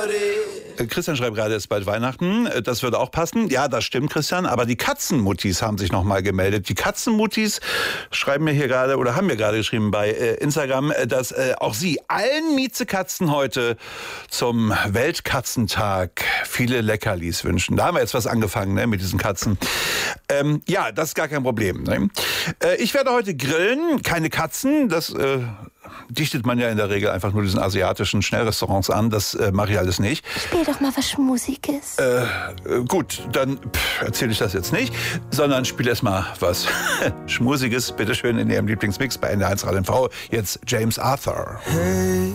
Christian schreibt gerade, es ist bald Weihnachten. Das würde auch passen. Ja, das stimmt, Christian. Aber die Katzenmuttis haben sich nochmal gemeldet. Die Katzenmuttis schreiben mir hier gerade oder haben mir gerade geschrieben bei Instagram, dass auch sie allen Miezekatzen heute zum Weltkatzentag viele Leckerlis wünschen. Da haben wir jetzt was angefangen, ne, mit diesen Katzen. Ja, das ist gar kein Problem. Ne? Ich werde heute grillen, keine Katzen. Das dichtet man ja in der Regel einfach nur diesen asiatischen Schnellrestaurants an. Das mache ich alles nicht. Spiel doch mal was Schmusiges. Gut, dann erzähle ich das jetzt nicht, sondern spiele erst mal was Schmusiges, bitteschön, in Ihrem Lieblingsmix bei NDR1 Radio NV. Jetzt James Arthur. Hey,